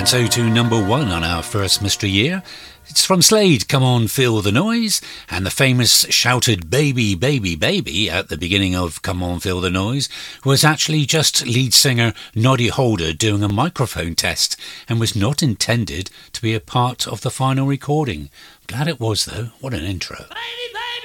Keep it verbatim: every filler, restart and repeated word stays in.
And so to number one on our first mystery year. It's from Slade, Come On Feel the Noise, and the famous shouted baby, baby, baby at the beginning of Come On Feel the Noise was actually just lead singer Noddy Holder doing a microphone test and was not intended to be a part of the final recording. Glad it was though, what an intro. Baby, baby.